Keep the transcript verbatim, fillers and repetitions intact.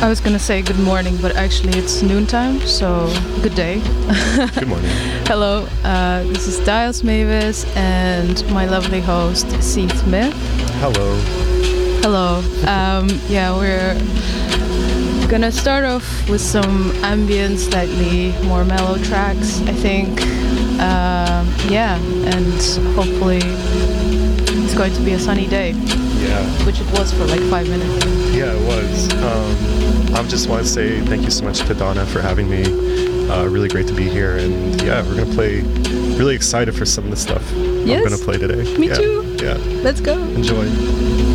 I was gonna say good morning, but actually it's noontime, so good day. Good morning. Hello, uh, this is Dials Mavis and my lovely host, Seath Smith. Hello. Hello. Um, yeah, we're gonna start off with some ambient, slightly more mellow tracks, I think. Uh, yeah, and hopefully it's going to be a sunny day. Yeah. Which it was for like five minutes. Yeah, it was. Um, I just want to say thank you so much to Donna for having me. Uh, really great to be here. And yeah, we're going to play. Really excited for some of the stuff Yes. I'm going to play today. Me yeah. too. Yeah. Let's go. Enjoy.